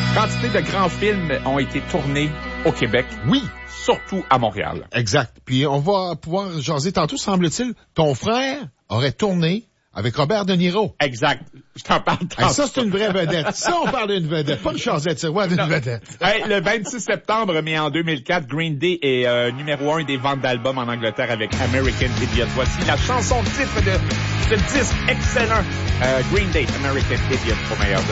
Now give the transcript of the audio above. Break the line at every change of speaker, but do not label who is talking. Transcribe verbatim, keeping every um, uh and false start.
Quantité de grands films ont été tournés au Québec.
Oui.
Surtout à Montréal.
Exact. Puis on va pouvoir jaser tantôt, semble-t-il, ton frère aurait tourné avec Robert De Niro.
Exact. Je t'en parle tantôt.
Hey, ça, c'est une vraie vedette. Ça, on parle d'une vedette. Pas de Chazette Sirois, d'une vedette.
Hey, le vingt-six septembre, mais en deux mille quatre, Green Day est euh, numéro un des ventes d'albums en Angleterre avec American Idiot. Voici la chanson titre de ce disque excellent. Euh, Green Day, American Idiot, pour meilleur.